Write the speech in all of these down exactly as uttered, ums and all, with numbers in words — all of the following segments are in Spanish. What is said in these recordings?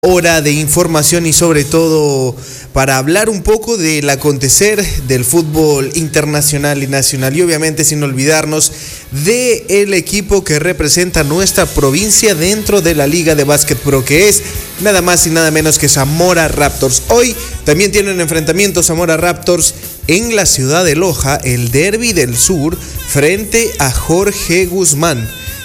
Hora de información y sobre todo para hablar un poco del acontecer del fútbol internacional y nacional y obviamente sin olvidarnos del equipo que representa nuestra provincia dentro de la Liga de Básquet Pro, que es nada más y nada menos que Zamora Raptors. Hoy también tienen enfrentamiento Zamora Raptors en la ciudad de Loja, el Derby del Sur frente a Jorge Guzmán.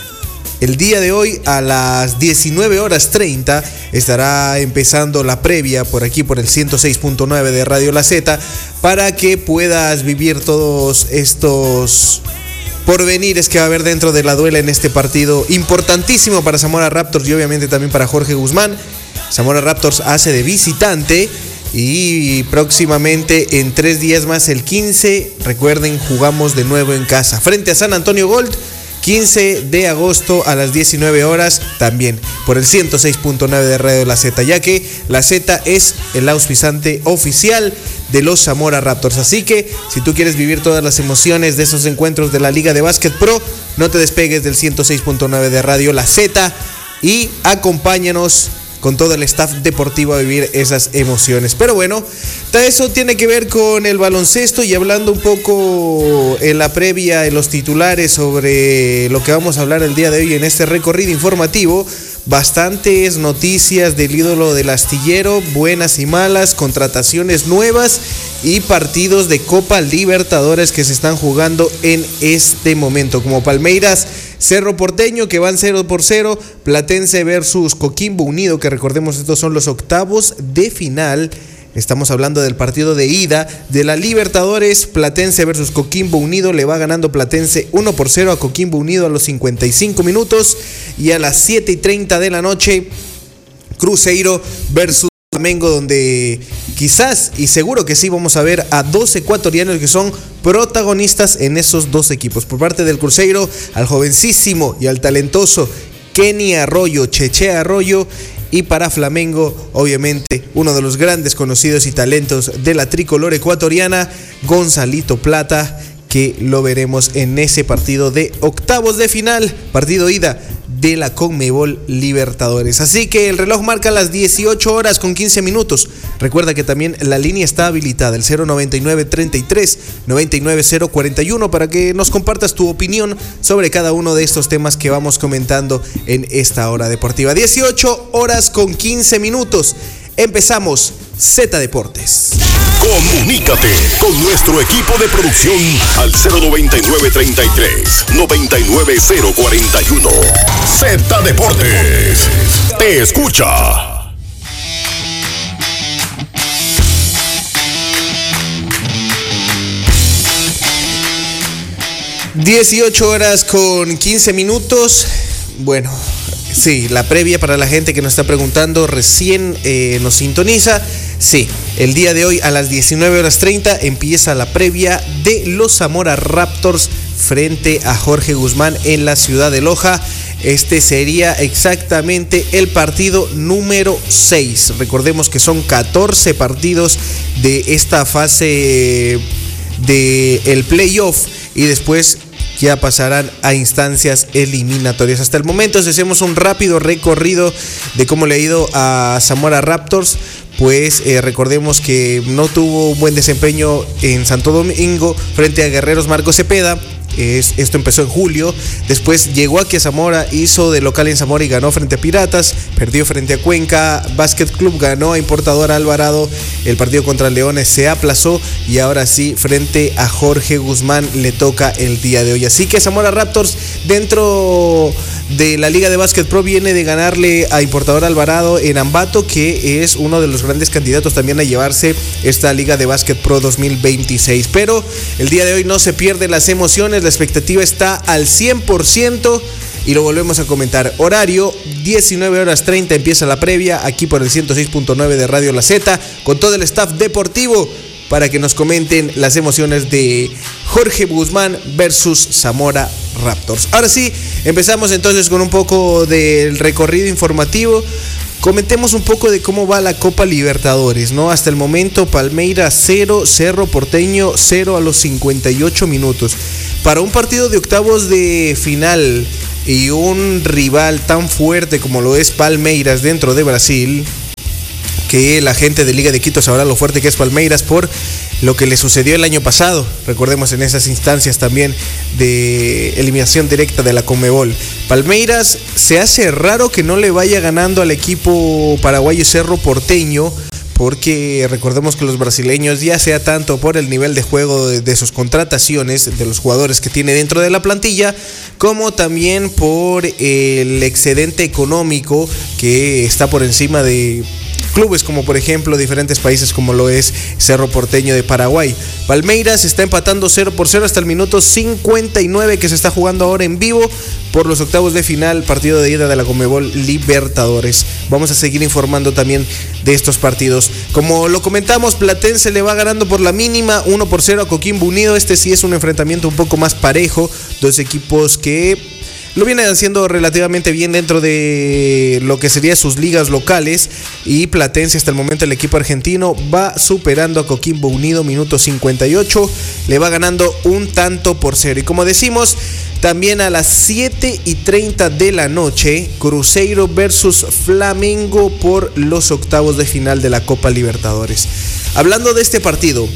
El día de hoy a las diecinueve horas treinta estará empezando la previa por aquí por el ciento seis punto nueve de Radio La Z para que puedas vivir todos estos porvenires que va a haber dentro de la duela en este partido importantísimo para Zamora Raptors y obviamente también para Jorge Guzmán. Zamora Raptors hace de visitante y próximamente en tres días más, el quince, recuerden, jugamos de nuevo en casa frente a San Antonio Gold. quince de agosto a las diecinueve horas también por el ciento seis punto nueve de Radio La Z, ya que La Z es el auspiciante oficial de los Zamora Raptors. Así que si tú quieres vivir todas las emociones de esos encuentros de la Liga de Básquet Pro, no te despegues del ciento seis punto nueve de Radio La Z y acompáñanos con todo el staff deportivo a vivir esas emociones. Pero bueno, todo eso tiene que ver con el baloncesto y hablando un poco en la previa, en los titulares sobre lo que vamos a hablar el día de hoy en este recorrido informativo. Bastantes noticias del ídolo del astillero, buenas y malas, contrataciones nuevas y partidos de Copa Libertadores que se están jugando en este momento, como Palmeiras Cerro Porteño, que van cero por cero, Platense versus Coquimbo Unido, que recordemos estos son los octavos de final. Estamos hablando del partido de ida de la Libertadores. Platense versus Coquimbo Unido, le va ganando Platense uno por cero a Coquimbo Unido a los cincuenta y cinco minutos. Y a las siete y treinta de la noche, Cruzeiro versus Flamengo, donde quizás y seguro que sí vamos a ver a dos ecuatorianos que son protagonistas en esos dos equipos. Por parte del Cruzeiro, al jovencísimo y al talentoso Kenny Arroyo, Cheche Arroyo. Y para Flamengo, obviamente, uno de los grandes conocidos y talentos de la tricolor ecuatoriana, Gonzalito Plata, que lo veremos en ese partido de octavos de final, partido ida de la Conmebol Libertadores. Así que el reloj marca las dieciocho horas con quince minutos. Recuerda que también la línea está habilitada, el cero noventa y nueve treinta y tres noventa y nueve cero cuarenta y uno, para que nos compartas tu opinión sobre cada uno de estos temas que vamos comentando en esta hora deportiva. dieciocho horas con quince minutos. Empezamos Z Deportes. Comunícate con nuestro equipo de producción al cero noventa y nueve treinta y tres noventa y nueve cero cuarenta y uno. Z Deportes te escucha. dieciocho horas con quince minutos. Bueno, sí, la previa para la gente que nos está preguntando, recién eh, nos sintoniza. Sí, el día de hoy a las diecinueve horas treinta empieza la previa de los Zamora Raptors frente a Jorge Guzmán en la ciudad de Loja. Este sería exactamente el partido número seis. Recordemos que son catorce partidos de esta fase del playoff y después ya pasarán a instancias eliminatorias. Hasta el momento, si hacemos un rápido recorrido de cómo le ha ido a Zamora Raptors, pues eh, recordemos que no tuvo un buen desempeño en Santo Domingo frente a Guerreros Marco Cepeda. Es, esto empezó en julio, después llegó aquí a Zamora, hizo de local en Zamora y ganó frente a Piratas, perdió frente a Cuenca Basket Club, ganó a Importadora Alvarado, el partido contra Leones se aplazó y ahora sí frente a Jorge Guzmán le toca el día de hoy. Así que Zamora Raptors dentro de la Liga de Básquet Pro viene de ganarle a Importadora Alvarado en Ambato, que es uno de los grandes candidatos también a llevarse esta Liga de Básquet Pro dos mil veintiséis, pero el día de hoy no se pierden las emociones. La expectativa está al cien por ciento y lo volvemos a comentar. Horario, diecinueve horas treinta empieza la previa aquí por el ciento seis punto nueve de Radio La Z con todo el staff deportivo para que nos comenten las emociones de Jorge Guzmán versus Zamora Raptors. Ahora sí, empezamos entonces con un poco del recorrido informativo. Comentemos un poco de cómo va la Copa Libertadores, ¿no? Hasta el momento, Palmeiras cero, Cerro Porteño cero a los cincuenta y ocho minutos. Para un partido de octavos de final y un rival tan fuerte como lo es Palmeiras dentro de Brasil, que la gente de Liga de Quito sabrá lo fuerte que es Palmeiras por lo que le sucedió el año pasado. Recordemos en esas instancias también de eliminación directa de la Conmebol. Palmeiras se hace raro que no le vaya ganando al equipo paraguayo Cerro Porteño, porque recordemos que los brasileños, ya sea tanto por el nivel de juego de, de sus contrataciones, de los jugadores que tiene dentro de la plantilla, como también por el excedente económico que está por encima de clubes como por ejemplo diferentes países como lo es Cerro Porteño de Paraguay. Palmeiras está empatando cero por cero hasta el minuto cincuenta y nueve, que se está jugando ahora en vivo por los octavos de final, partido de ida de la Conmebol Libertadores. Vamos a seguir informando también de estos partidos. Como lo comentamos, Platense le va ganando por la mínima uno por cero a Coquimbo Unido. Este sí es un enfrentamiento un poco más parejo, dos equipos que lo vienen haciendo relativamente bien dentro de lo que serían sus ligas locales, y Platense hasta el momento, el equipo argentino, va superando a Coquimbo Unido, minuto cincuenta y ocho, le va ganando un tanto por cero. Y como decimos, también a las siete y treinta de la noche, Cruzeiro versus Flamengo por los octavos de final de la Copa Libertadores. Hablando de este partido,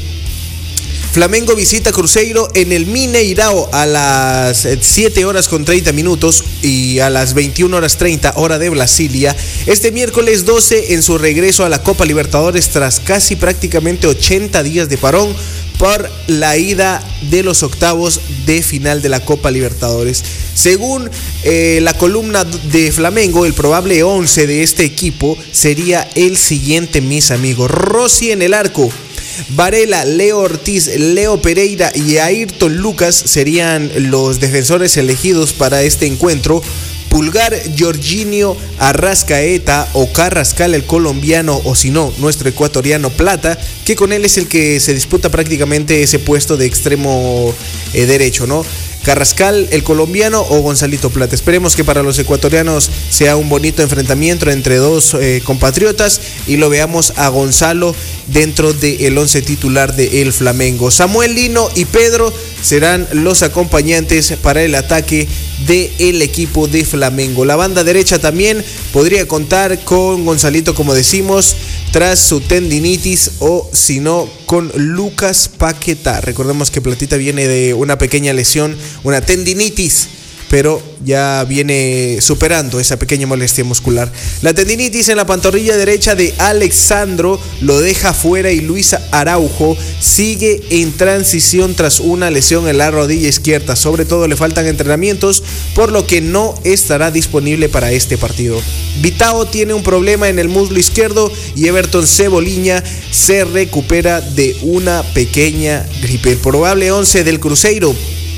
Flamengo visita Cruzeiro en el Mineirao a las siete horas con treinta minutos y a las veintiuna horas treinta hora de Brasilia, este miércoles doce, en su regreso a la Copa Libertadores tras casi prácticamente ochenta días de parón por la ida de los octavos de final de la Copa Libertadores. Según eh, la columna de Flamengo, el probable once de este equipo sería el siguiente, mis amigos: Rossi en el arco, Varela, Leo Ortiz, Leo Pereira y Ayrton Lucas serían los defensores elegidos para este encuentro. Pulgar, Jorginho, Arrascaeta o Carrascal, el colombiano, o si no, nuestro ecuatoriano Plata, que con él es el que se disputa prácticamente ese puesto de extremo eh, derecho, ¿no? Carrascal, el colombiano, o Gonzalito Plata. Esperemos que para los ecuatorianos sea un bonito enfrentamiento entre dos eh, compatriotas y lo veamos a Gonzalo dentro del once titular de el Flamengo. Samuel Lino y Pedro serán los acompañantes para el ataque del equipo de Flamengo. La banda derecha también podría contar con Gonzalito, como decimos, tras su tendinitis, o si no, con Lucas Paquetá. Recordemos que Platita viene de una pequeña lesión, una tendinitis, pero ya viene superando esa pequeña molestia muscular. La tendinitis en la pantorrilla derecha de Alexandro lo deja fuera, y Luis Araujo sigue en transición tras una lesión en la rodilla izquierda. Sobre todo le faltan entrenamientos, por lo que no estará disponible para este partido. Vitao tiene un problema en el muslo izquierdo y Everton Cebolinha se recupera de una pequeña gripe. El probable once del Cruzeiro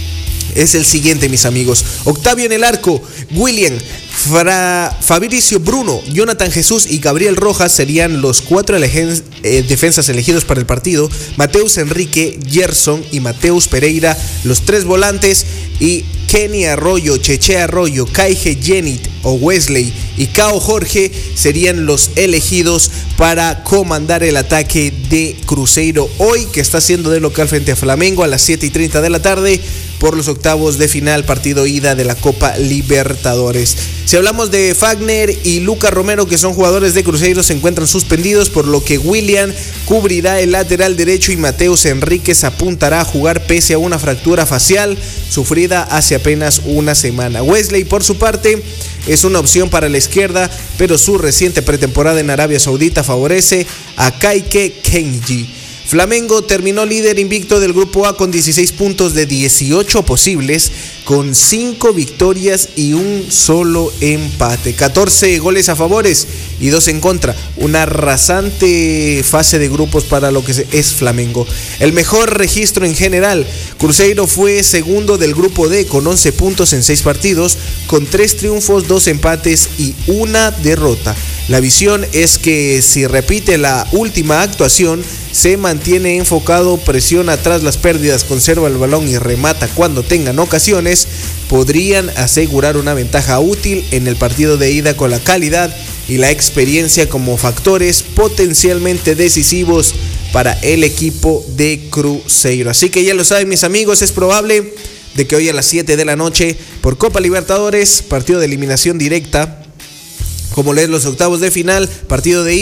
es el siguiente, mis amigos: Octavio en el arco, William, Fra, Fabricio Bruno, Jonathan Jesús y Gabriel Rojas serían los cuatro elegen, eh, defensas elegidos para el partido. Mateus Enrique, Gerson y Mateus Pereira, los tres volantes, y Kenny Arroyo, Cheche Arroyo, Kaije Yenit o Wesley y Cao Jorge serían los elegidos para comandar el ataque de Cruzeiro hoy, que está siendo de local frente a Flamengo a las siete y treinta de la tarde por los octavos de final, partido ida de la Copa Libertadores. Si hablamos de Fagner y Lucas Romero, que son jugadores de Cruzeiro, se encuentran suspendidos, por lo que William cubrirá el lateral derecho y Mateus Enríquez apuntará a jugar pese a una fractura facial sufrida hace apenas una semana. Wesley, por su parte, es una opción para la izquierda, pero su reciente pretemporada en Arabia Saudita favorece a Kaike Kenji. Flamengo terminó líder invicto del grupo A con dieciséis puntos de dieciocho posibles, con cinco victorias y un solo empate, catorce goles a favores y dos en contra. Una arrasante fase de grupos para lo que es Flamengo. El mejor registro en general: Cruzeiro fue segundo del grupo D con once puntos en seis partidos, con tres triunfos, dos empates y una derrota. La visión es que si repite la última actuación, se mantiene enfocado, presiona tras las pérdidas, conserva el balón y remata cuando tengan ocasiones, podrían asegurar una ventaja útil en el partido de ida, con la calidad y la experiencia como factores potencialmente decisivos para el equipo de Cruzeiro. Así que ya lo saben, mis amigos, es probable de que hoy a las siete de la noche, por Copa Libertadores, partido de eliminación directa, como leer los octavos de final, partido de ida,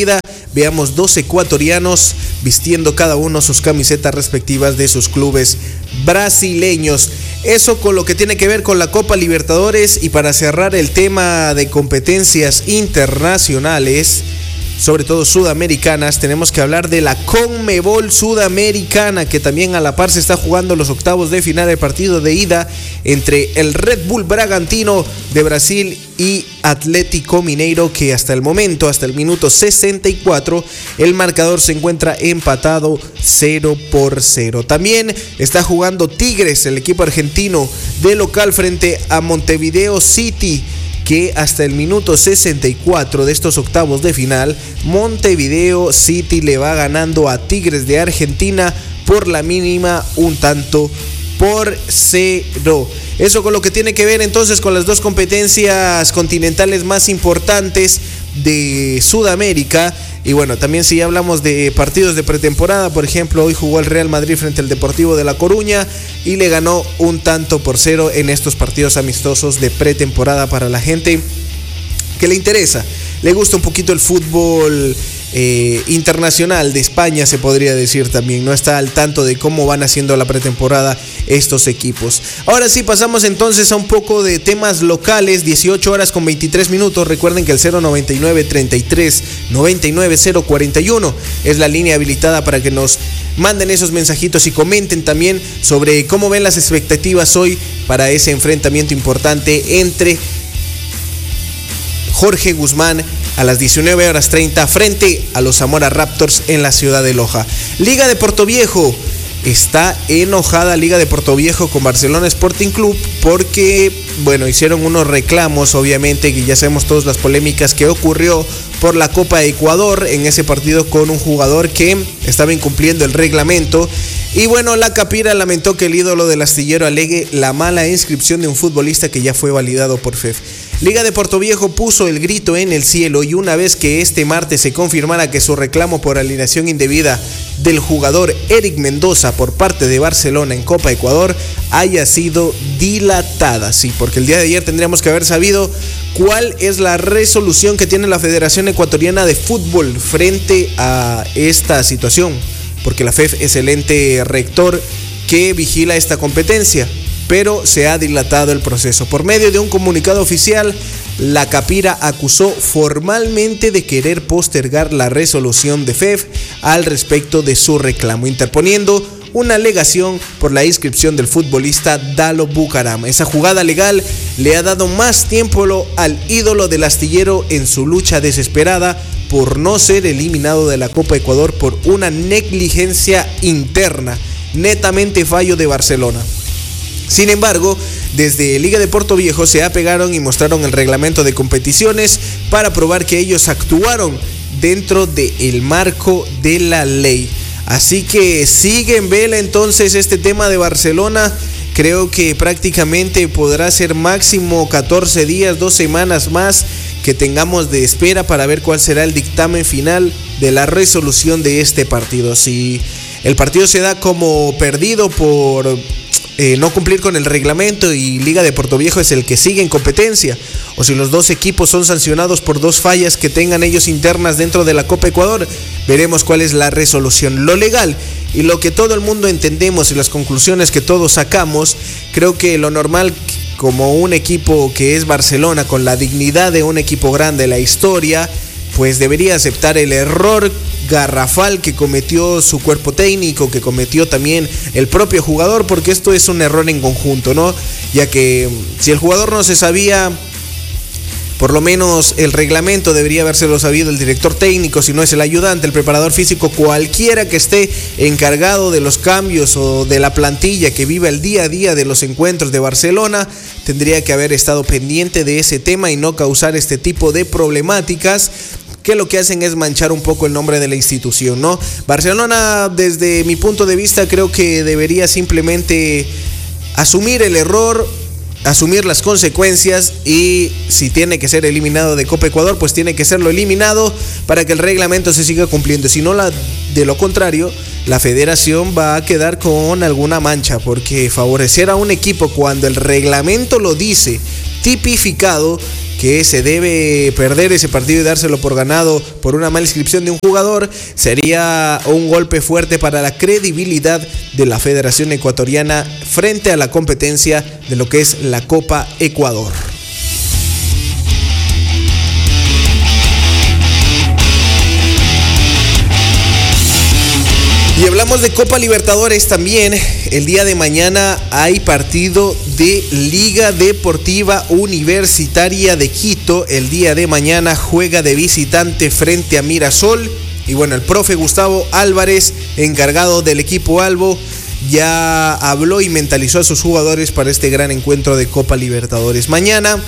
veamos dos ecuatorianos vistiendo cada uno sus camisetas respectivas de sus clubes brasileños. Eso con lo que tiene que ver con la Copa Libertadores. Y para cerrar el tema de competencias internacionales, sobre todo sudamericanas, tenemos que hablar de la Conmebol Sudamericana, que también a la par se está jugando los octavos de final del partido de ida entre el Red Bull Bragantino de Brasil y Atlético Mineiro, que hasta el momento, hasta el minuto sesenta y cuatro, el marcador se encuentra empatado cero por cero. También está jugando Tigres, el equipo argentino, de local frente a Montevideo City, que hasta el minuto sesenta y cuatro de estos octavos de final, Montevideo City le va ganando a Tigres de Argentina por la mínima, un tanto por cero. Eso con lo que tiene que ver entonces con las dos competencias continentales más importantes de Sudamérica. Y bueno, también si ya hablamos de partidos de pretemporada, por ejemplo, hoy jugó el Real Madrid frente al Deportivo de La Coruña y le ganó un tanto por cero en estos partidos amistosos de pretemporada para la gente que le interesa, le gusta un poquito el fútbol eh, internacional de España, se podría decir también, no está al tanto de cómo van haciendo la pretemporada estos equipos. Ahora sí, pasamos entonces a un poco de temas locales. Dieciocho horas con veintitrés minutos. Recuerden que el cero noventa y nueve, treinta y tres, noventa y nueve, cero cuarenta y uno es la línea habilitada para que nos manden esos mensajitos y comenten también sobre cómo ven las expectativas hoy para ese enfrentamiento importante entre Jorge Guzmán a las diecinueve horas treinta frente a los Zamora Raptors en la ciudad de Loja. Liga de Portoviejo. Está enojada Liga de Portoviejo con Barcelona Sporting Club porque, bueno, hicieron unos reclamos, obviamente, que ya sabemos todas las polémicas que ocurrió por la Copa de Ecuador en ese partido con un jugador que estaba incumpliendo el reglamento. Y bueno, la Capira lamentó que el ídolo del astillero alegue la mala inscripción de un futbolista que ya fue validado por F E F. Liga de Portoviejo puso el grito en el cielo y una vez que este martes se confirmara que su reclamo por alineación indebida del jugador Eric Mendoza por parte de Barcelona en Copa Ecuador haya sido dilatada. Sí, porque el día de ayer tendríamos que haber sabido cuál es la resolución que tiene la Federación Ecuatoriana de Fútbol frente a esta situación, porque la F E F es el ente rector que vigila esta competencia, pero se ha dilatado el proceso. Por medio de un comunicado oficial, la Capira acusó formalmente de querer postergar la resolución de F E F al respecto de su reclamo, interponiendo una alegación por la inscripción del futbolista Dalo Bucaram. Esa jugada legal le ha dado más tiempo al ídolo del astillero en su lucha desesperada por no ser eliminado de la Copa Ecuador por una negligencia interna, netamente fallo de Barcelona. Sin embargo, desde Liga de Portoviejo se apegaron y mostraron el reglamento de competiciones para probar que ellos actuaron dentro del marco de la ley. Así que sigue en vela entonces este tema de Barcelona. Creo que prácticamente podrá ser máximo catorce días, dos semanas más que tengamos de espera para ver cuál será el dictamen final de la resolución de este partido. Si el partido se da como perdido por eh, no cumplir con el reglamento y Liga de Portoviejo es el que sigue en competencia, o si los dos equipos son sancionados por dos fallas que tengan ellos internas dentro de la Copa Ecuador, veremos cuál es la resolución. Lo legal y lo que todo el mundo entendemos y las conclusiones que todos sacamos, creo que lo normal, como un equipo que es Barcelona, con la dignidad de un equipo grande, la historia, pues debería aceptar el error garrafal que cometió su cuerpo técnico, que cometió también el propio jugador, porque esto es un error en conjunto, ¿no? Ya que si el jugador no se sabía, por lo menos el reglamento debería habérselo sabido el director técnico, si no es el ayudante, el preparador físico, cualquiera que esté encargado de los cambios o de la plantilla que viva el día a día de los encuentros de Barcelona, tendría que haber estado pendiente de ese tema y no causar este tipo de problemáticas que lo que hacen es manchar un poco el nombre de la institución, ¿no? Barcelona, desde mi punto de vista, creo que debería simplemente asumir el error, asumir las consecuencias, y si tiene que ser eliminado de Copa Ecuador, pues tiene que serlo eliminado para que el reglamento se siga cumpliendo. Si no, la, de lo contrario, la federación va a quedar con alguna mancha, porque favorecer a un equipo cuando el reglamento lo dice tipificado que se debe perder ese partido y dárselo por ganado por una mala inscripción de un jugador, sería un golpe fuerte para la credibilidad de la Federación Ecuatoriana frente a la competencia de lo que es la Copa Ecuador. Y hablamos de Copa Libertadores también. El día de mañana hay partido de Liga Deportiva Universitaria de Quito. El día de mañana juega de visitante frente a Mirasol. Y bueno, el profe Gustavo Álvarez, encargado del equipo Albo, ya habló y mentalizó a sus jugadores para este gran encuentro de Copa Libertadores. Mañana,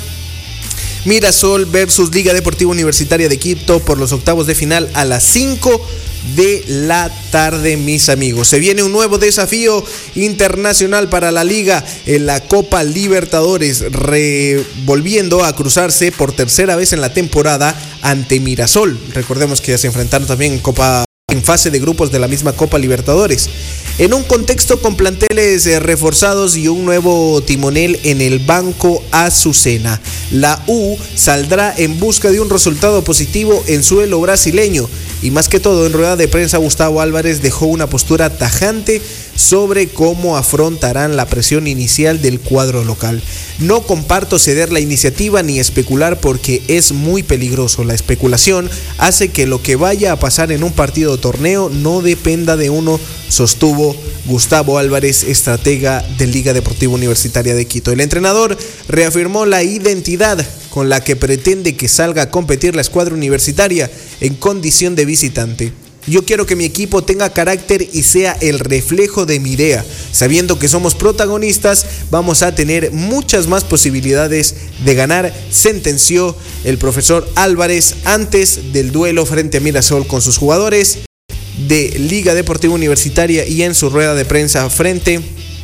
Mirasol versus Liga Deportiva Universitaria de Quito por los octavos de final a las cinco de la tarde, mis amigos. Se viene un nuevo desafío internacional para la liga en la Copa Libertadores, re- volviendo a cruzarse por tercera vez en la temporada ante Mirasol. Recordemos que ya se enfrentaron también en Copa en fase de grupos de la misma Copa Libertadores. En un contexto con planteles eh, reforzados y un nuevo timonel en el banco Azucena, la U saldrá en busca de un resultado positivo en suelo brasileño. Y más que todo, en rueda de prensa, Gustavo Álvarez dejó una postura tajante sobre cómo afrontarán la presión inicial del cuadro local. No comparto ceder la iniciativa ni especular porque es muy peligroso. La especulación hace que lo que vaya a pasar en un partido o torneo no dependa de uno, sostuvo Gustavo Álvarez, estratega de Liga Deportiva Universitaria de Quito. El entrenador reafirmó la identidad con la que pretende que salga a competir la escuadra universitaria en condición de visitante. Yo quiero que mi equipo tenga carácter y sea el reflejo de mi idea. Sabiendo que somos protagonistas, vamos a tener muchas más posibilidades de ganar, sentenció el profesor Álvarez antes del duelo frente a Mirasol con sus jugadores de Liga Deportiva Universitaria y en su rueda de prensa frente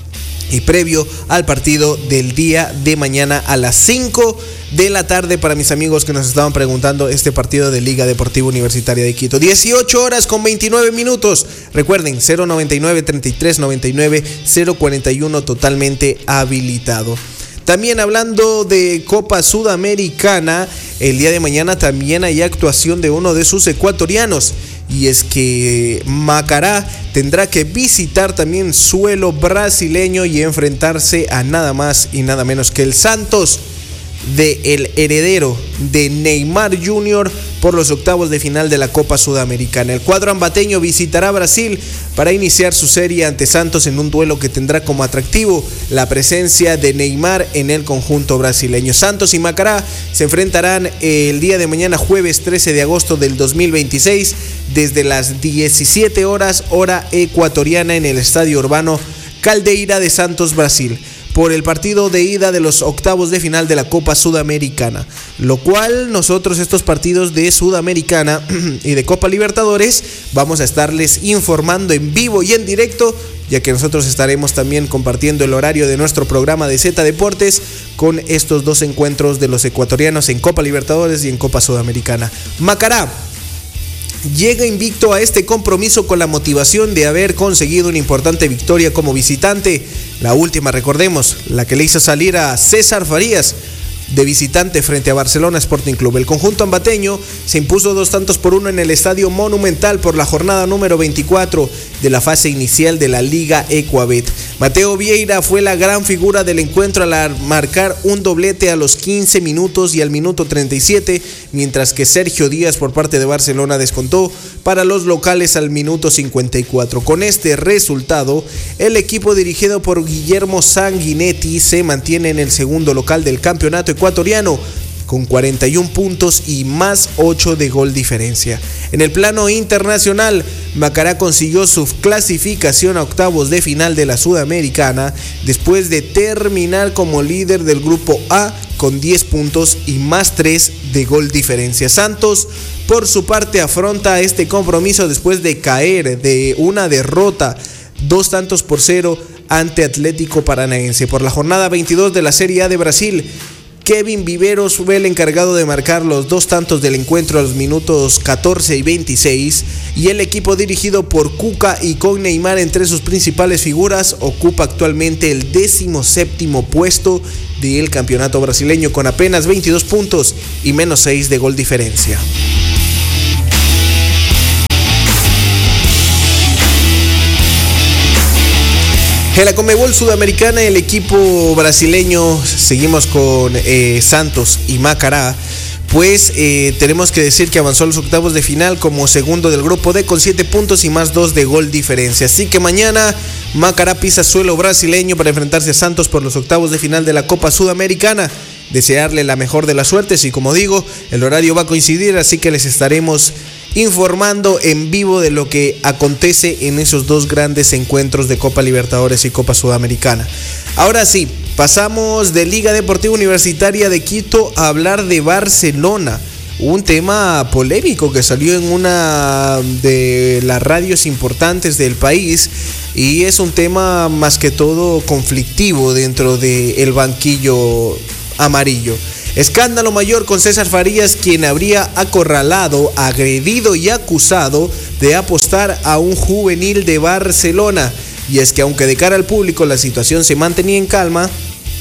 y previo al partido del día de mañana a las cinco de la tarde. Para mis amigos que nos estaban preguntando, este partido de Liga Deportiva Universitaria de Quito, dieciocho horas con veintinueve minutos. Recuerden, cero noventa y nueve, treinta y tres, noventa y nueve, cero cuarenta y uno totalmente habilitado. También hablando de Copa Sudamericana, el día de mañana también hay actuación de uno de sus ecuatorianos. Y es que Macará tendrá que visitar también suelo brasileño y enfrentarse a nada más y nada menos que el Santos, de el heredero de Neymar junior por los octavos de final de la Copa Sudamericana. El cuadro ambateño visitará Brasil para iniciar su serie ante Santos en un duelo que tendrá como atractivo la presencia de Neymar en el conjunto brasileño. Santos y Macará se enfrentarán el día de mañana, jueves trece de agosto del dos mil veintiséis, desde las diecisiete horas hora ecuatoriana en el Estadio Urbano Caldeira de Santos, Brasil, por el partido de ida de los octavos de final de la Copa Sudamericana, lo cual nosotros estos partidos de Sudamericana y de Copa Libertadores vamos a estarles informando en vivo y en directo, ya que nosotros estaremos también compartiendo el horario de nuestro programa de Z Deportes con estos dos encuentros de los ecuatorianos en Copa Libertadores y en Copa Sudamericana. Macará llega invicto a este compromiso con la motivación de haber conseguido una importante victoria como visitante. La última, recordemos, la que le hizo salir a César Farías de visitante frente a Barcelona Sporting Club. El conjunto ambateño se impuso dos tantos por uno en el Estadio Monumental por la jornada número veinticuatro de la fase inicial de la Liga Ecuabet. Mateo Vieira fue la gran figura del encuentro al marcar un doblete a los quince minutos y al minuto treinta y siete, mientras que Sergio Díaz por parte de Barcelona descontó para los locales al minuto cincuenta y cuatro. Con este resultado, el equipo dirigido por Guillermo Sanguinetti se mantiene en el segundo local del campeonato ecuatoriano con cuarenta y un puntos y más ocho de gol diferencia. En el plano internacional, Macará consiguió su clasificación a octavos de final de la Sudamericana después de terminar como líder del grupo A con diez puntos y más tres de gol diferencia. Santos, por su parte, afronta este compromiso después de caer de una derrota dos tantos por cero ante Atlético Paranaense por la jornada veintidós de la Serie A de Brasil, Kevin Viveros fue el encargado de marcar los dos tantos del encuentro a los minutos catorce y veintiséis, y el equipo dirigido por Cuca y con Neymar entre sus principales figuras ocupa actualmente el décimo séptimo puesto del campeonato brasileño con apenas veintidós puntos y menos seis de gol diferencia. En la Conmebol Sudamericana, el equipo brasileño, seguimos con eh, Santos y Macará, pues eh, tenemos que decir que avanzó a los octavos de final como segundo del grupo D con siete puntos y más dos de gol diferencia. Así que mañana Macará pisa suelo brasileño para enfrentarse a Santos por los octavos de final de la Copa Sudamericana. Desearle la mejor de las suertes y, como digo, el horario va a coincidir, así que les estaremos informando en vivo de lo que acontece en esos dos grandes encuentros de Copa Libertadores y Copa Sudamericana. Ahora sí, pasamos de Liga Deportiva Universitaria de Quito a hablar de Barcelona, un tema polémico que salió en una de las radios importantes del país, y es un tema más que todo conflictivo dentro del banquillo amarillo. Escándalo mayor con César Farías, quien habría acorralado, agredido y acusado de apostar a un juvenil de Barcelona. Y es que aunque de cara al público la situación se mantenía en calma,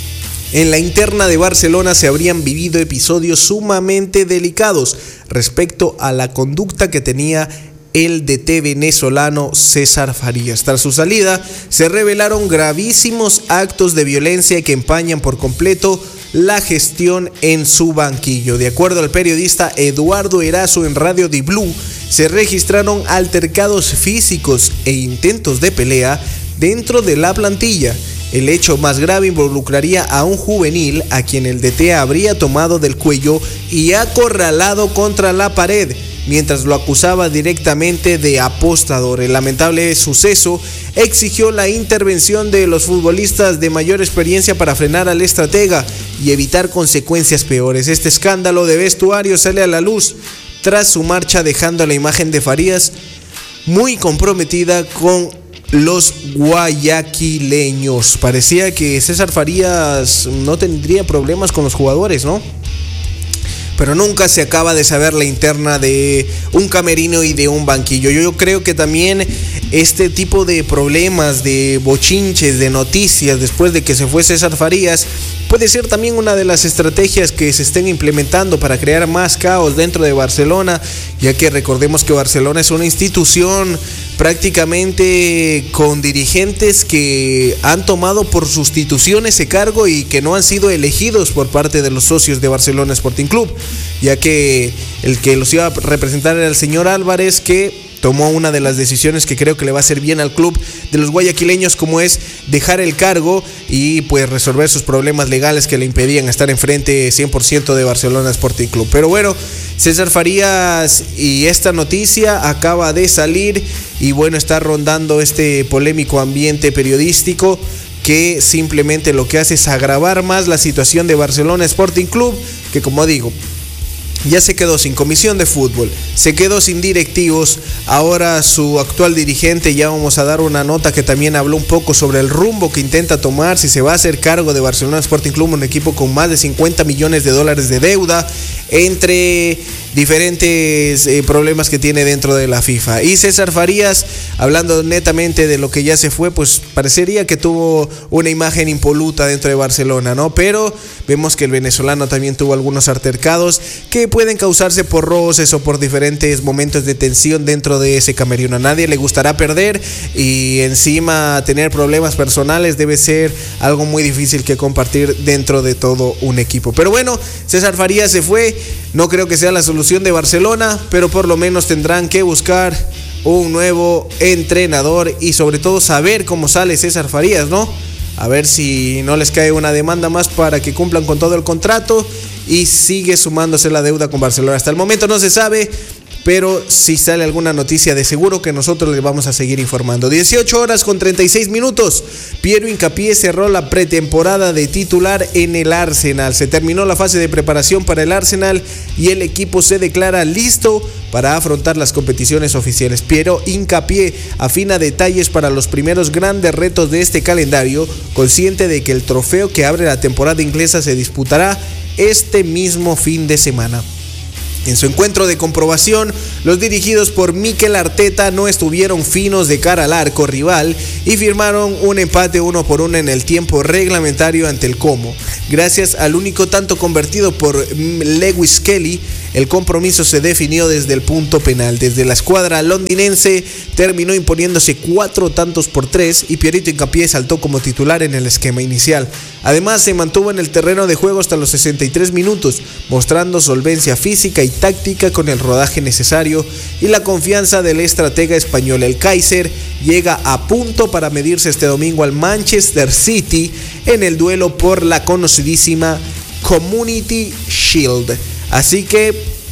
en la interna de Barcelona se habrían vivido episodios sumamente delicados respecto a la conducta que tenía el D T venezolano César Farías. Tras su salida, se revelaron gravísimos actos de violencia que empañan por completo la gestión en su banquillo. De acuerdo al periodista Eduardo Erazo en Radio Di Blue, se registraron altercados físicos e intentos de pelea dentro de la plantilla. El hecho más grave involucraría a un juvenil a quien el D T habría tomado del cuello y acorralado contra la pared, mientras lo acusaba directamente de apostador. El lamentable suceso exigió la intervención de los futbolistas de mayor experiencia para frenar al estratega y evitar consecuencias peores. Este escándalo de vestuario sale a la luz tras su marcha, dejando la imagen de Farías muy comprometida con los guayaquileños. Parecía que César Farías no tendría problemas con los jugadores, ¿no? Pero nunca se acaba de saber la interna de un camerino y de un banquillo. Yo, yo creo que también este tipo de problemas, de bochinches, de noticias después de que se fue César Farías, puede ser también una de las estrategias que se estén implementando para crear más caos dentro de Barcelona, ya que recordemos que Barcelona es una institución prácticamente con dirigentes que han tomado por sustitución ese cargo y que no han sido elegidos por parte de los socios de Barcelona Sporting Club, ya que el que los iba a representar era el señor Álvarez, que tomó una de las decisiones que creo que le va a hacer bien al club de los guayaquileños, como es dejar el cargo y pues resolver sus problemas legales que le impedían estar enfrente cien por ciento de Barcelona Sporting Club. Pero bueno, César Farías, y esta noticia acaba de salir y bueno, está rondando este polémico ambiente periodístico que simplemente lo que hace es agravar más la situación de Barcelona Sporting Club, que, como digo, ya se quedó sin comisión de fútbol, se quedó sin directivos. Ahora su actual dirigente, ya vamos a dar una nota que también habló un poco sobre el rumbo que intenta tomar, si se va a hacer cargo de Barcelona Sporting Club, un equipo con más de cincuenta millones de dólares de deuda, entre diferentes eh, problemas que tiene dentro de la FIFA. Y César Farías, hablando netamente de lo que ya se fue, pues parecería que tuvo una imagen impoluta dentro de Barcelona, ¿no? Pero vemos que el venezolano también tuvo algunos altercados que pueden causarse por roces o por diferentes momentos de tensión dentro de ese camerino. A nadie le gustará perder, y encima tener problemas personales debe ser algo muy difícil que compartir dentro de todo un equipo. Pero bueno, César Farías se fue. No creo que sea la solución de Barcelona, pero por lo menos tendrán que buscar un nuevo entrenador y sobre todo saber cómo sale César Farías, ¿no? A ver si no les cae una demanda más para que cumplan con todo el contrato y sigue sumándose la deuda con Barcelona. Hasta el momento no se sabe, pero si sale alguna noticia, de seguro que nosotros les vamos a seguir informando. dieciocho horas con treinta y seis minutos. Piero Hincapié cerró la pretemporada de titular en el Arsenal. Se terminó la fase de preparación para el Arsenal y el equipo se declara listo para afrontar las competiciones oficiales. Piero Hincapié afina detalles para los primeros grandes retos de este calendario, consciente de que el trofeo que abre la temporada inglesa se disputará este mismo fin de semana. En su encuentro de comprobación, los dirigidos por Mikel Arteta no estuvieron finos de cara al arco rival y firmaron un empate uno por uno en el tiempo reglamentario ante el Como. Gracias al único tanto convertido por Lewis Kelly, el compromiso se definió desde el punto penal. Desde la escuadra londinense terminó imponiéndose cuatro tantos por tres y Pierito Hincapié saltó como titular en el esquema inicial. Además, se mantuvo en el terreno de juego hasta los sesenta y tres minutos, mostrando solvencia física y táctica con el rodaje necesario y la confianza del estratega español. El Kaiser llega a punto para medirse este domingo al Manchester City en el duelo por la conocidísima Community Shield. Así que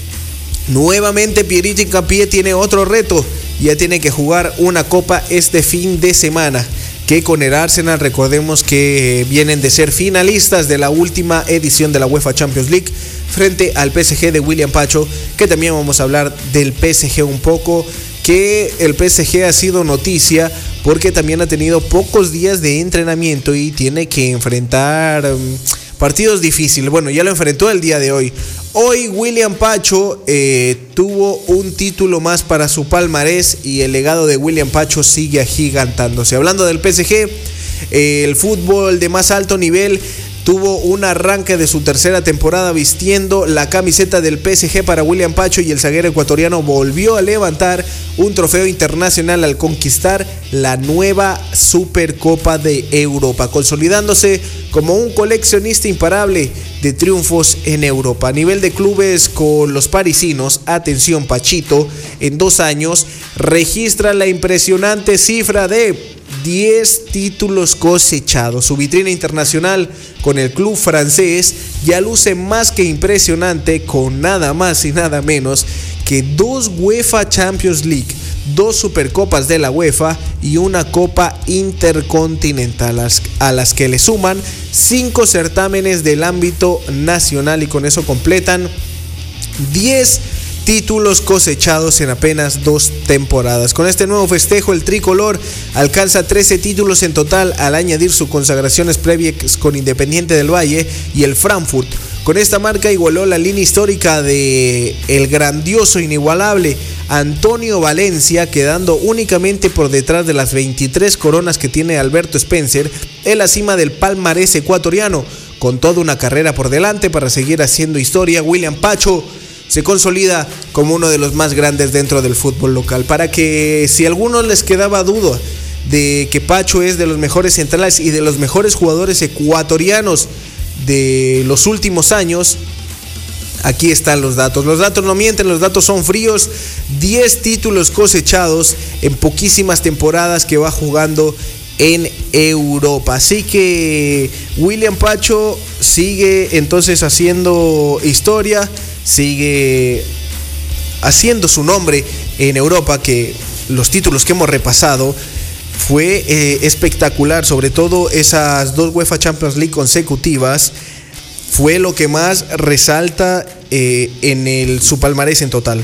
nuevamente Pierito Hincapié tiene otro reto, ya tiene que jugar una copa este fin de semana, que con el Arsenal, recordemos que vienen de ser finalistas de la última edición de la UEFA Champions League frente al P S G de William Pacho, que también vamos a hablar del P S G un poco, que el P S G ha sido noticia porque también ha tenido pocos días de entrenamiento y tiene que enfrentar um, partidos difíciles. Bueno, ya lo enfrentó el día de hoy. Hoy William Pacho eh, tuvo un título más para su palmarés y el legado de William Pacho sigue agigantándose. Hablando del P S G, eh, el fútbol de más alto nivel tuvo un arranque de su tercera temporada vistiendo la camiseta del P S G para William Pacho, y el zaguero ecuatoriano volvió a levantar un trofeo internacional al conquistar la nueva Supercopa de Europa, consolidándose como un coleccionista imparable de triunfos en Europa. A nivel de clubes con los parisinos, atención Pachito, en dos años registra la impresionante cifra de diez títulos cosechados. Su vitrina internacional con el club francés ya luce más que impresionante, con nada más y nada menos que dos UEFA Champions League, dos Supercopas de la UEFA y una Copa Intercontinental, a las que le suman cinco certámenes del ámbito nacional, y con eso completan diez títulos cosechados en apenas dos temporadas. Con este nuevo festejo, el tricolor alcanza trece títulos en total al añadir sus consagraciones previas con Independiente del Valle y el Frankfurt. Con esta marca igualó la línea histórica de el grandioso, inigualable Antonio Valencia, quedando únicamente por detrás de las veintitrés coronas que tiene Alberto Spencer en la cima del palmarés ecuatoriano. Con toda una carrera por delante para seguir haciendo historia, William Pacho se consolida como uno de los más grandes dentro del fútbol local. Para que si a algunos les quedaba duda de que Pacho es de los mejores centrales y de los mejores jugadores ecuatorianos de los últimos años, aquí están los datos. Los datos no mienten, los datos son fríos. diez títulos cosechados en poquísimas temporadas que va jugando en Europa. Así que William Pacho sigue entonces haciendo historia, sigue haciendo su nombre en Europa, que los títulos que hemos repasado fue eh, espectacular, sobre todo esas dos UEFA Champions League consecutivas fue lo que más resalta eh, en el, su palmarés en total.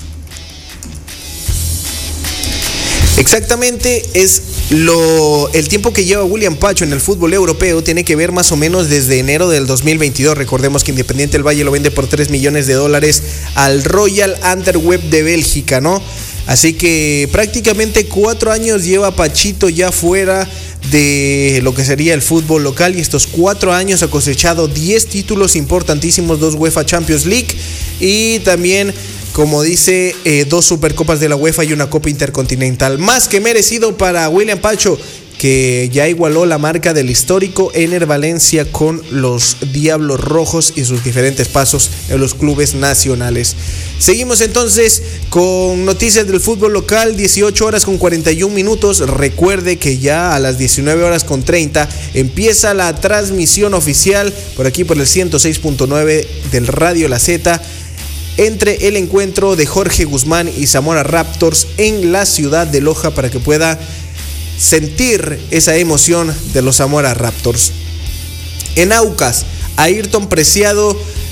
Exactamente es lo, el tiempo que lleva William Pacho en el fútbol europeo. Tiene que ver más o menos desde enero del dos mil veintidós. Recordemos que Independiente del Valle lo vende por tres millones de dólares al Royal Antwerp de Bélgica, ¿no? Así que prácticamente cuatro años lleva Pachito ya fuera de lo que sería el fútbol local, y estos cuatro años ha cosechado diez títulos importantísimos, dos UEFA Champions League y también, como dice, eh, dos Supercopas de la UEFA y una Copa Intercontinental. Más que merecido para William Pacho, que ya igualó la marca del histórico Ener Valencia con los Diablos Rojos y sus diferentes pasos en los clubes nacionales. Seguimos entonces con noticias del fútbol local. Dieciocho horas con cuarenta y un minutos. Recuerde que ya a las diecinueve horas con treinta empieza la transmisión oficial por aquí por el ciento seis punto nueve del Radio La Z entre el encuentro de Jorge Guzmán y Zamora Raptors en la ciudad de Loja, para que pueda sentir esa emoción de los Zamora Raptors. En Aucas, Ayrton Preciado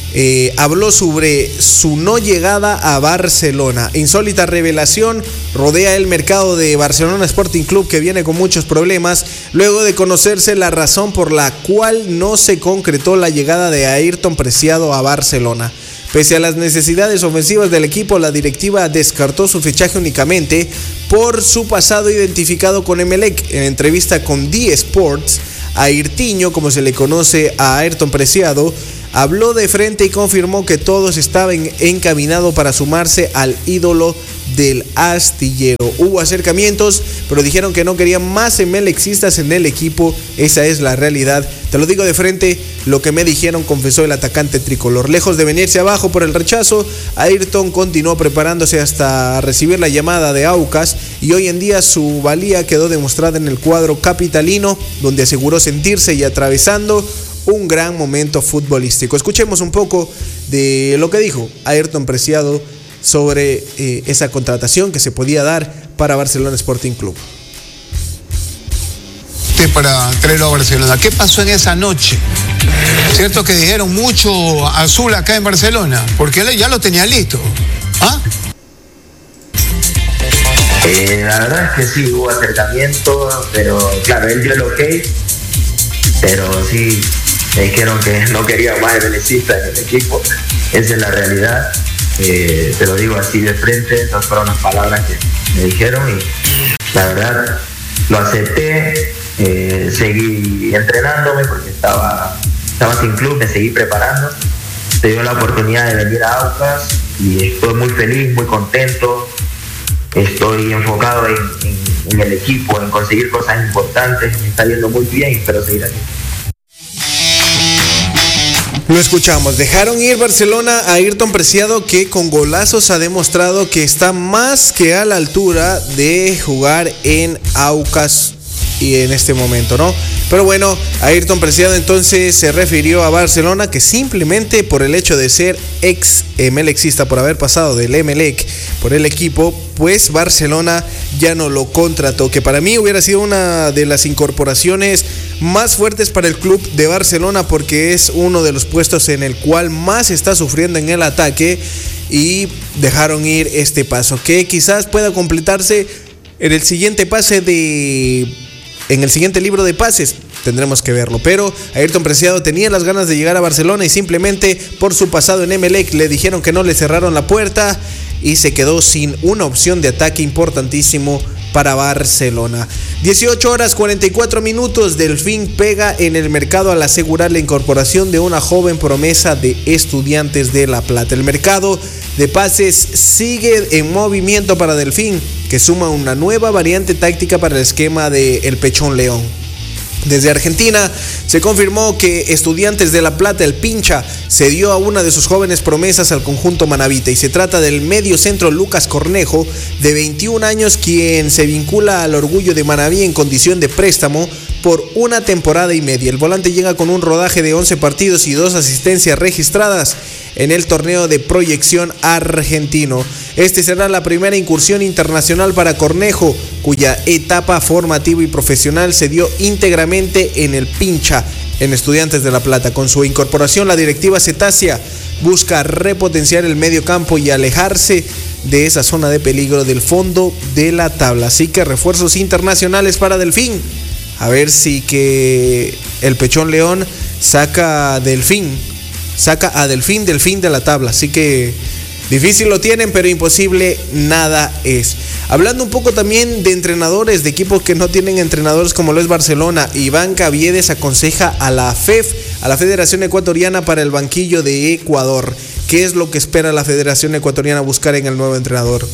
eh, habló sobre su no llegada a Barcelona. Insólita revelación rodea el mercado de Barcelona Sporting Club, que viene con muchos problemas luego de conocerse la razón por la cual no se concretó la llegada de Ayrton Preciado a Barcelona. Pese a las necesidades ofensivas del equipo, la directiva descartó su fichaje únicamente por su pasado identificado con Emelec. En entrevista con D Sports, Ayrtiño, como se le conoce a Ayrton Preciado, habló de frente y confirmó que todos estaban encaminados para sumarse al ídolo del astillero. Hubo acercamientos, pero dijeron que no querían más emelexistas en el equipo. Esa es la realidad. Te lo digo de frente, lo que me dijeron, confesó el atacante tricolor. Lejos de venirse abajo por el rechazo, Ayrton continuó preparándose hasta recibir la llamada de Aucas, y hoy en día su valía quedó demostrada en el cuadro capitalino, donde aseguró sentirse y atravesando un gran momento futbolístico. Escuchemos un poco de lo que dijo Ayrton Preciado sobre eh, esa contratación que se podía dar para Barcelona Sporting Club. Para traerlo a Barcelona. ¿Qué pasó en esa noche? Cierto que dijeron mucho azul acá en Barcelona, porque él ya lo tenía listo. ¿Ah? Eh, la verdad es que sí, hubo acercamiento, pero claro, él dio el ok, pero sí me dijeron que no quería más emelexistas en el equipo. Esa es la realidad. Eh, te lo digo así de frente, esas fueron las palabras que me dijeron y la verdad lo acepté. Eh, seguí entrenándome porque estaba, estaba sin club, me seguí preparando. Se dio la oportunidad de venir a Aucas y estoy muy feliz, muy contento. Estoy enfocado en, en, en el equipo, en conseguir cosas importantes. Me está yendo muy bien y espero seguir aquí. Lo escuchamos. Dejaron ir Barcelona a Ayrton Preciado, que con golazos ha demostrado que está más que a la altura de jugar en Aucas y en este momento, ¿no? Pero bueno, Ayrton Preciado entonces se refirió a Barcelona, que simplemente por el hecho de ser ex emelexista, por haber pasado del Emelec por el equipo, pues Barcelona ya no lo contrató, que para mí hubiera sido una de las incorporaciones más fuertes para el club de Barcelona, porque es uno de los puestos en el cual más está sufriendo en el ataque, y dejaron ir este paso, que quizás pueda completarse en el siguiente pase de... en el siguiente libro de pases. Tendremos que verlo, pero Ayrton Preciado tenía las ganas de llegar a Barcelona y simplemente por su pasado en Emelec le dijeron que no, le cerraron la puerta y se quedó sin una opción de ataque importantísimo para Barcelona. dieciocho horas cuarenta y cuatro minutos. Delfín pega en el mercado al asegurar la incorporación de una joven promesa de Estudiantes de La Plata. El mercado de pases sigue en movimiento para Delfín, que suma una nueva variante táctica para el esquema de El Pechón León. Desde Argentina se confirmó que Estudiantes de La Plata, el Pincha, cedió a una de sus jóvenes promesas al conjunto manabita, y se trata del medio centro Lucas Cornejo, de veintiún años, quien se vincula al Orgullo de Manabí en condición de préstamo por una temporada y media. El volante llega con un rodaje de once partidos y dos asistencias registradas en el torneo de proyección argentino. Este será la primera incursión internacional para Cornejo, cuya etapa formativa y profesional se dio íntegramente en el Pincha, en Estudiantes de La Plata. Con su incorporación, la directiva cetácea busca repotenciar el medio campo y alejarse de esa zona de peligro del fondo de la tabla. Así que refuerzos internacionales para Delfín. A ver si que el Pechón León saca a Delfín, saca a Delfín del fin de la tabla. Así que difícil lo tienen, pero imposible nada es. Hablando un poco también de entrenadores, de equipos que no tienen entrenadores como lo es Barcelona, Iván Caviedes aconseja a la F E F, a la Federación Ecuatoriana, para el banquillo de Ecuador. ¿Qué es lo que espera la Federación Ecuatoriana buscar en el nuevo entrenador?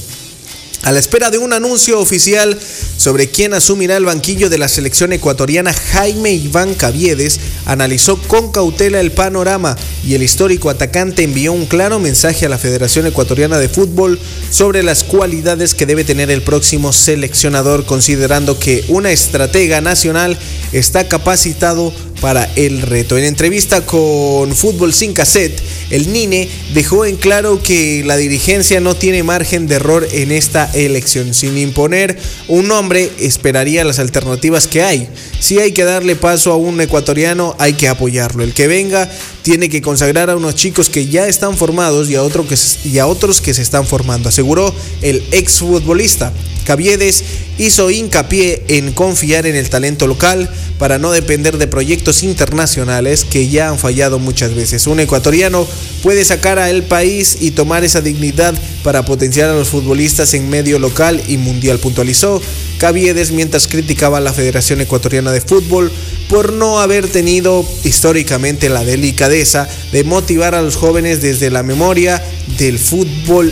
A la espera de un anuncio oficial sobre quién asumirá el banquillo de la selección ecuatoriana, Jaime Iván Caviedes analizó con cautela el panorama, y el histórico atacante envió un claro mensaje a la Federación Ecuatoriana de Fútbol sobre las cualidades que debe tener el próximo seleccionador, considerando que una estratega nacional está capacitado para el reto. En entrevista con Fútbol Sin Cassette, el Nine dejó en claro que la dirigencia no tiene margen de error en esta elección. Sin imponer un nombre, esperaría las alternativas que hay. Sí hay que darle paso a un ecuatoriano ecuatoriano hay que apoyarlo. El que venga tiene que consagrar a unos chicos que ya están formados y a, otro que se, y a otros que se están formando, aseguró el exfutbolista. Caviedes hizo hincapié en confiar en el talento local para no depender de proyectos internacionales que ya han fallado muchas veces. Un ecuatoriano puede sacar al país y tomar esa dignidad para potenciar a los futbolistas en medio local y mundial, puntualizó Caviedes mientras criticaba a la Federación Ecuatoriana de Fútbol por no haber tenido históricamente la delicadeza de motivar a los jóvenes desde la memoria del fútbol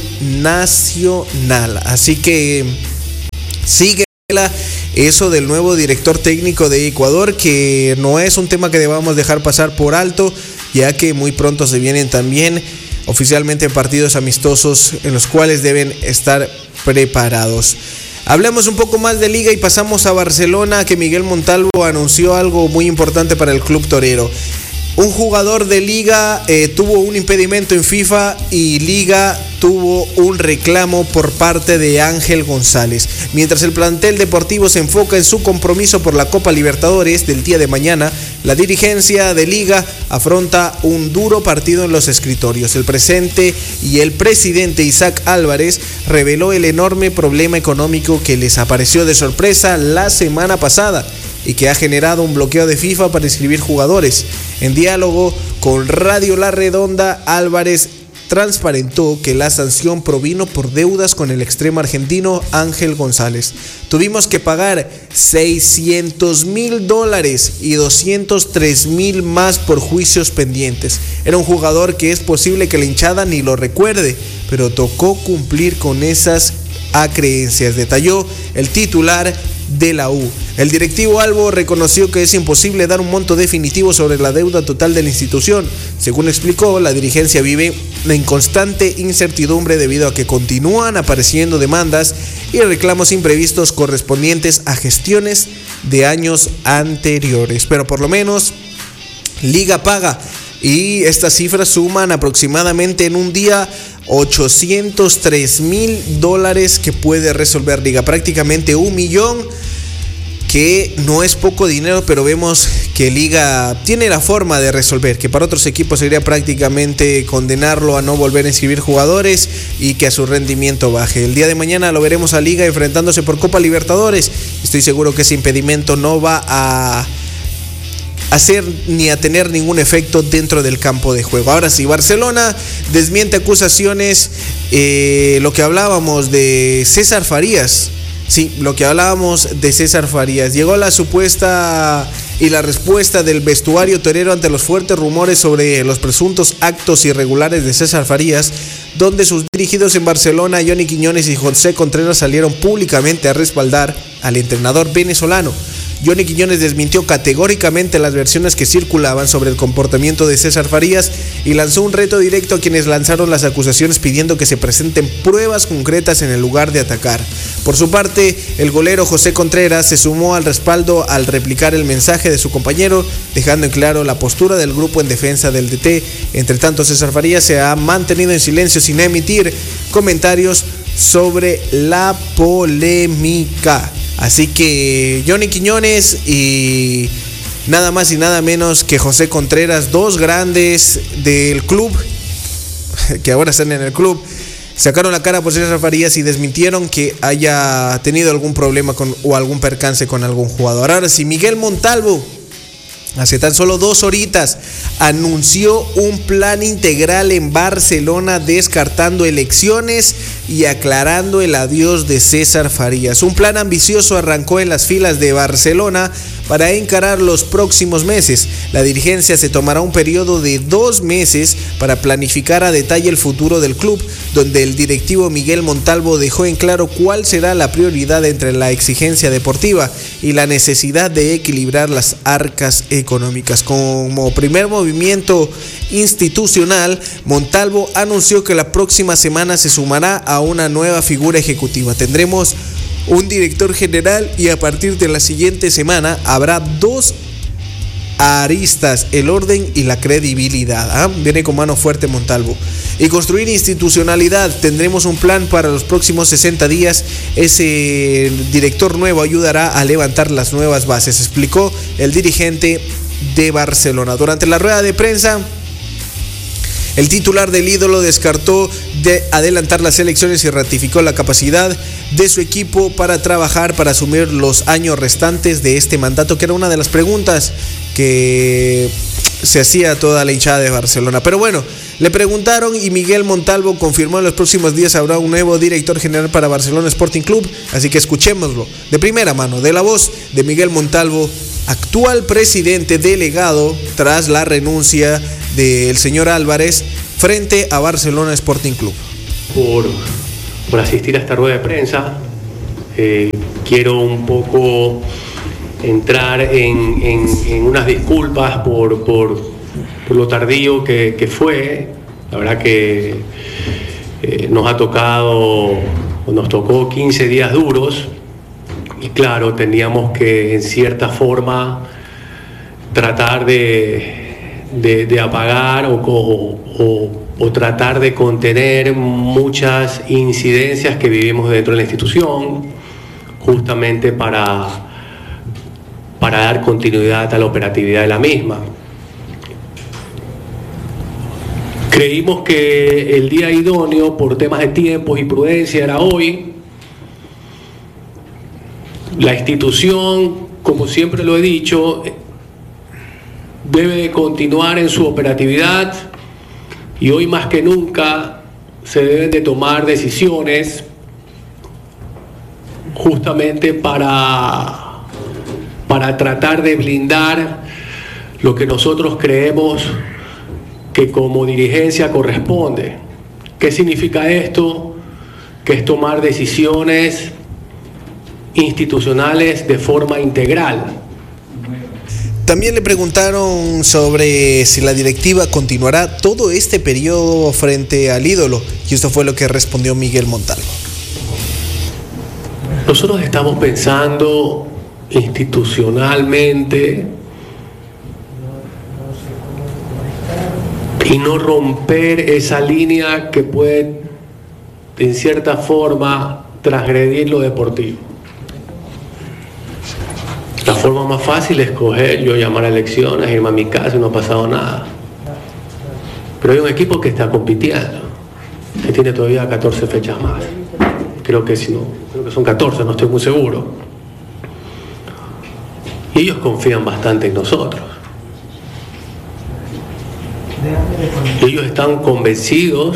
nacional. Así que sigue eso del nuevo director técnico de Ecuador, que no es un tema que debamos dejar pasar por alto, ya que muy pronto se vienen también oficialmente partidos amistosos en los cuales deben estar preparados. Hablemos un poco más de Liga y pasamos a Barcelona, que Miguel Montalvo anunció algo muy importante para el club torero. Un jugador de Liga eh, tuvo un impedimento en FIFA y Liga tuvo un reclamo por parte de Ángel González. Mientras el plantel deportivo se enfoca en su compromiso por la Copa Libertadores del día de mañana, la dirigencia de Liga afronta un duro partido en los escritorios. El presente y el presidente Isaac Álvarez reveló el enorme problema económico que les apareció de sorpresa la semana pasada y que ha generado un bloqueo de FIFA para inscribir jugadores. En diálogo con Radio La Redonda, Álvarez transparentó que la sanción provino por deudas con el extremo argentino Ángel González. Tuvimos que pagar seiscientos mil dólares y doscientos tres mil más por juicios pendientes. Era un jugador que es posible que la hinchada ni lo recuerde, pero tocó cumplir con esas acreencias, detalló el titular de la U. El directivo Albo reconoció que es imposible dar un monto definitivo sobre la deuda total de la institución. Según explicó, la dirigencia vive en constante incertidumbre debido a que continúan apareciendo demandas y reclamos imprevistos correspondientes a gestiones de años anteriores. Pero por lo menos Liga paga, y estas cifras suman aproximadamente en un día ochocientos tres mil dólares que puede resolver Liga, prácticamente un millón, que no es poco dinero, pero vemos que Liga tiene la forma de resolver, que para otros equipos sería prácticamente condenarlo a no volver a inscribir jugadores y que a su rendimiento baje. El día de mañana lo veremos a Liga enfrentándose por Copa Libertadores. Estoy seguro que ese impedimento no va a hacer ni a tener ningún efecto dentro del campo de juego. Ahora sí, Barcelona desmiente acusaciones, eh, lo que hablábamos de César Farías. Sí, lo que hablábamos de César Farías. Llegó la supuesta y la respuesta del vestuario torero ante los fuertes rumores sobre los presuntos actos irregulares de César Farías, donde sus dirigidos en Barcelona, Johnny Quiñones y José Contreras, salieron públicamente a respaldar al entrenador venezolano. Johnny Quiñones desmintió categóricamente las versiones que circulaban sobre el comportamiento de César Farías y lanzó un reto directo a quienes lanzaron las acusaciones, pidiendo que se presenten pruebas concretas en el lugar de atacar. Por su parte, el golero José Contreras se sumó al respaldo al replicar el mensaje de su compañero, dejando en claro la postura del grupo en defensa del D T. Entre tanto, César Farías se ha mantenido en silencio sin emitir comentarios sobre la polémica. Así que Johnny Quiñones y nada más y nada menos que José Contreras, dos grandes del club, que ahora están en el club, sacaron la cara por César Farías y desmintieron que haya tenido algún problema con, o algún percance con algún jugador. Ahora sí, Miguel Montalvo, hace tan solo dos horitas, anunció un plan integral en Barcelona, descartando elecciones y aclarando el adiós de César Farías. Un plan ambicioso arrancó en las filas de Barcelona para encarar los próximos meses. La dirigencia se tomará un periodo de dos meses para planificar a detalle el futuro del club, donde el directivo Miguel Montalvo dejó en claro cuál será la prioridad entre la exigencia deportiva y la necesidad de equilibrar las arcas económicas. Como primer movimiento institucional, Montalvo anunció que la próxima semana se sumará a una nueva figura ejecutiva. Tendremos un director general y a partir de la siguiente semana habrá dos aristas: el orden y la credibilidad. ¿Ah? Viene con mano fuerte Montalvo. Y construir institucionalidad. Tendremos un plan para los próximos sesenta días. Ese director nuevo ayudará a levantar las nuevas bases, explicó el dirigente de Barcelona. Durante la rueda de prensa, el titular del ídolo descartó de adelantar las elecciones y ratificó la capacidad de su equipo para trabajar para asumir los años restantes de este mandato, que era una de las preguntas que se hacía a toda la hinchada de Barcelona. Pero bueno, le preguntaron y Miguel Montalvo confirmó en los próximos días habrá un nuevo director general para Barcelona Sporting Club, así que escuchémoslo de primera mano, de la voz de Miguel Montalvo, actual presidente delegado tras la renuncia del señor Álvarez frente a Barcelona Sporting Club. Por, por asistir a esta rueda de prensa, eh, quiero un poco entrar en, en, en unas disculpas por, por, por lo tardío que, que fue. La verdad que eh, nos ha tocado, nos tocó quince días duros y claro, teníamos que en cierta forma tratar de De, de apagar o, o, o tratar de contener muchas incidencias que vivimos dentro de la institución, justamente para, para dar continuidad a la operatividad de la misma. Creímos que el día idóneo, por temas de tiempos y prudencia, era hoy. La institución, como siempre lo he dicho, debe de continuar en su operatividad y hoy más que nunca se deben de tomar decisiones justamente para, para tratar de blindar lo que nosotros creemos que como dirigencia corresponde. ¿Qué significa esto? Que es tomar decisiones institucionales de forma integral. También le preguntaron sobre si la directiva continuará todo este periodo frente al ídolo, y esto fue lo que respondió Miguel Montalvo. Nosotros estamos pensando institucionalmente y no romper esa línea que puede en cierta forma transgredir lo deportivo. La forma más fácil es coger, yo llamar a elecciones, irme a mi casa y no ha pasado nada. Pero hay un equipo que está compitiendo, que tiene todavía catorce fechas más. Creo que, si no, creo que son catorce, no estoy muy seguro. Y ellos confían bastante en nosotros. Ellos están convencidos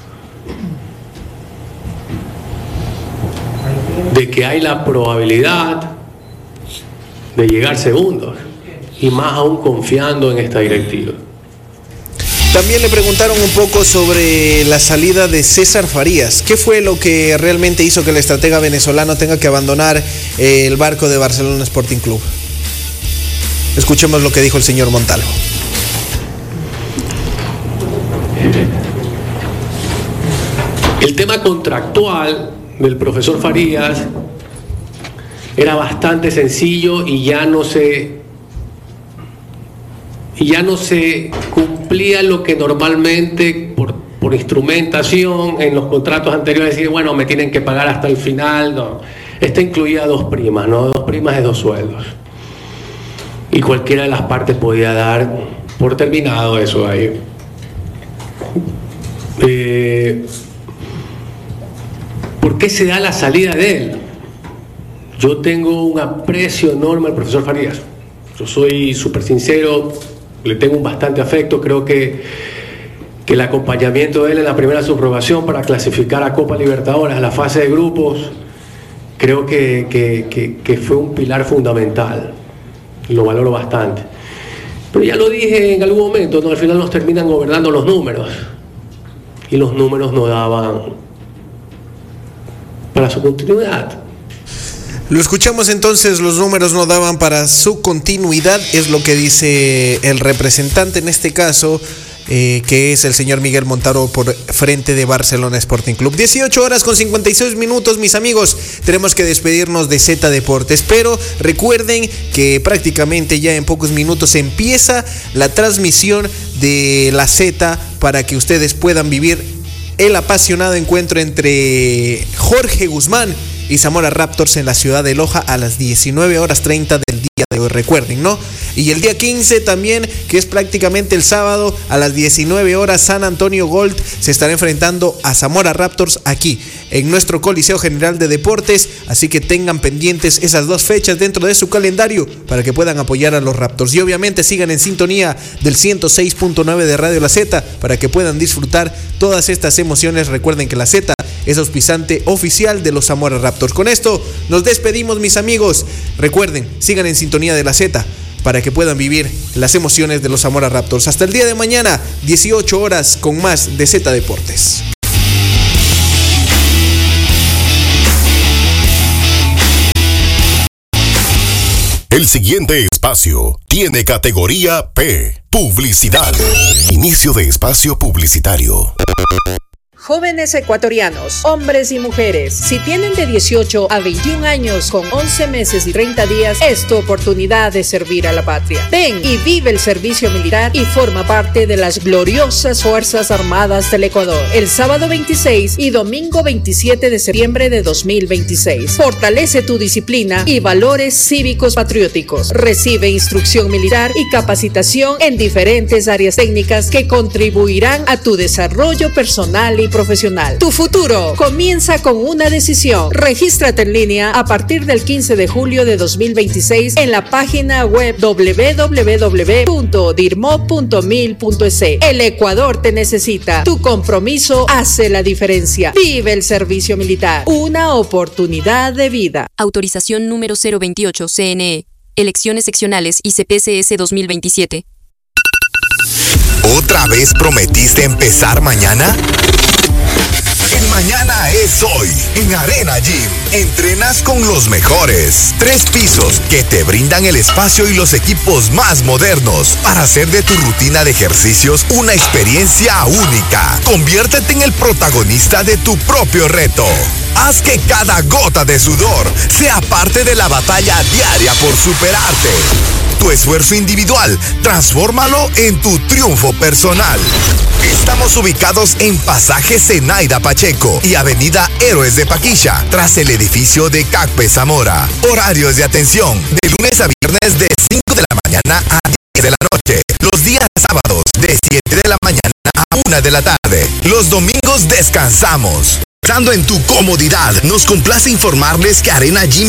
de que hay la probabilidad de llegar segundos, y más aún confiando en esta directiva. También le preguntaron un poco sobre la salida de César Farías. ¿Qué fue lo que realmente hizo que el estratega venezolano tenga que abandonar el barco de Barcelona Sporting Club? Escuchemos lo que dijo el señor Montalvo. El tema contractual del profesor Farías era bastante sencillo y ya no se y ya no se cumplía lo que normalmente por, por instrumentación en los contratos anteriores decir, bueno, me tienen que pagar hasta el final. No, esta incluía dos primas, no dos primas de dos sueldos, y cualquiera de las partes podía dar por terminado eso ahí. Eh, ¿por qué se da la salida de él? Yo tengo un aprecio enorme al profesor Farías. Yo soy súper sincero, le tengo un bastante afecto. Creo que, que el acompañamiento de él en la primera subrogación para clasificar a Copa Libertadores, a la fase de grupos, creo que, que, que, que fue un pilar fundamental. Lo valoro bastante. Pero ya lo dije en algún momento, ¿no? Al final nos terminan gobernando los números. Y los números no daban para su continuidad. Lo escuchamos entonces, los números no daban para su continuidad, es lo que dice el representante en este caso, eh, que es el señor Miguel Montalvo por frente de Barcelona Sporting Club. dieciocho horas con cincuenta y seis minutos, mis amigos, tenemos que despedirnos de Z Deportes, pero recuerden que prácticamente ya en pocos minutos empieza la transmisión de la Z para que ustedes puedan vivir el apasionado encuentro entre Jorge Guzmán y Zamora Raptors en la ciudad de Loja a las diecinueve horas treinta del día de hoy. sábado, recuerden, ¿no? Y el día quince también, que es prácticamente el sábado, a las diecinueve horas, San Antonio Gold se estará enfrentando a Zamora Raptors aquí, en nuestro Coliseo General de Deportes. Así que tengan pendientes esas dos fechas dentro de su calendario para que puedan apoyar a los Raptors. Y obviamente sigan en sintonía del ciento seis punto nueve de Radio La Z para que puedan disfrutar todas estas emociones. Recuerden que La Z es auspiciante oficial de los Zamora Raptors. Con esto nos despedimos, mis amigos. Recuerden, sigan en sintonía de La Z para que puedan vivir las emociones de los Zamora Raptors. Hasta el día de mañana, dieciocho horas, con más de Z Deportes. El siguiente espacio tiene categoría P, publicidad. Inicio de espacio publicitario. Jóvenes ecuatorianos, hombres y mujeres, si tienen de dieciocho a veintiún años con once meses y treinta días, es tu oportunidad de servir a la patria. Ven y vive el servicio militar y forma parte de las gloriosas Fuerzas Armadas del Ecuador. El sábado veintiséis y domingo veintisiete de septiembre de dos mil veintiséis. Fortalece tu disciplina y valores cívicos patrióticos. Recibe instrucción militar y capacitación en diferentes áreas técnicas que contribuirán a tu desarrollo personal y profesional. Tu futuro comienza con una decisión. Regístrate en línea a partir del quince de julio de dos mil veintiséis en la página web doble u doble u doble u punto dirmo punto mil punto es. El Ecuador te necesita. Tu compromiso hace la diferencia. Vive el servicio militar. Una oportunidad de vida. Autorización número cero veintiocho C N E. Elecciones seccionales I C P C S dos mil veintisiete. ¿Otra vez prometiste empezar mañana? El mañana es hoy. En Arena Gym, entrenas con los mejores. Tres pisos que te brindan el espacio y los equipos más modernos para hacer de tu rutina de ejercicios una experiencia única. Conviértete en el protagonista de tu propio reto. Haz que cada gota de sudor sea parte de la batalla diaria por superarte. Tu esfuerzo individual, transfórmalo en tu triunfo personal. Estamos ubicados en Pasaje Zenaida Pacheco y Avenida Héroes de Paquilla, tras el edificio de CACPE Zamora. Horarios de atención, de lunes a viernes de cinco de la mañana a diez de la noche. Los días sábados de siete de la mañana a una de la tarde. Los domingos descansamos. Pensando en tu comodidad, nos complace informarles que Arena Gym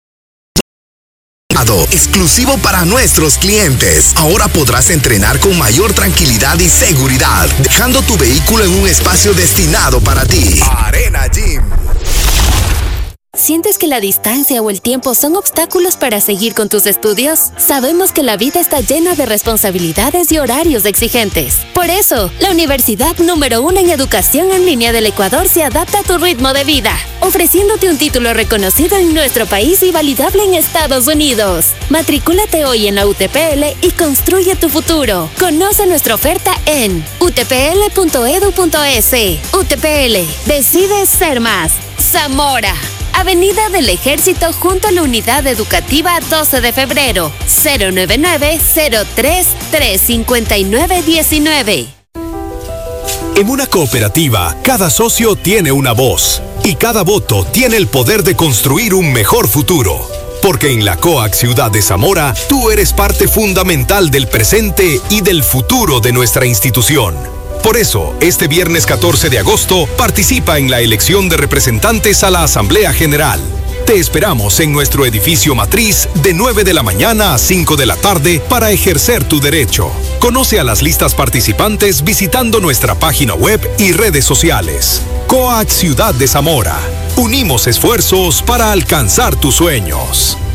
exclusivo para nuestros clientes. Ahora podrás entrenar con mayor tranquilidad y seguridad, dejando tu vehículo en un espacio destinado para ti. Arena Gym. ¿Sientes que la distancia o el tiempo son obstáculos para seguir con tus estudios? Sabemos que la vida está llena de responsabilidades y horarios exigentes. Por eso, la universidad número uno en educación en línea del Ecuador se adapta a tu ritmo de vida, ofreciéndote un título reconocido en nuestro país y validable en Estados Unidos. Matricúlate hoy en la U T P L y construye tu futuro. Conoce nuestra oferta en u t p l punto e d u punto e s. U T P L, decide ser más. Zamora, Avenida del Ejército junto a la Unidad Educativa doce de febrero, cero nueve nueve cero tres tres cinco nueve uno nueve. En una cooperativa, cada socio tiene una voz y cada voto tiene el poder de construir un mejor futuro. Porque en la COAC Ciudad de Zamora, tú eres parte fundamental del presente y del futuro de nuestra institución. Por eso, este viernes catorce de agosto, participa en la elección de representantes a la Asamblea General. Te esperamos en nuestro edificio matriz de nueve de la mañana a cinco de la tarde para ejercer tu derecho. Conoce a las listas participantes visitando nuestra página web y redes sociales. COAC Ciudad de Zamora. Unimos esfuerzos para alcanzar tus sueños.